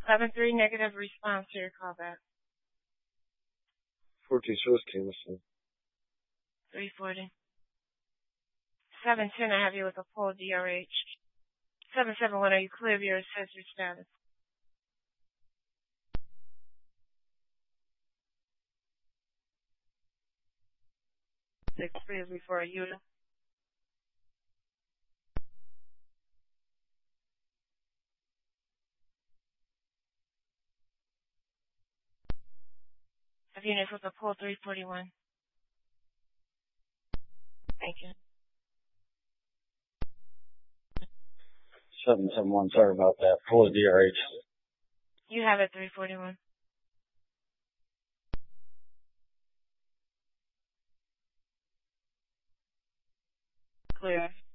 7-3 negative response to your callback. 46 Kingston. 340. 710, I have you with a full DRH. 771, are you clear of your assessor status? Six please before Utah. Have units with a pull 341. Thank you. 771, sorry about that. Full DRH. You have it 341. Clear.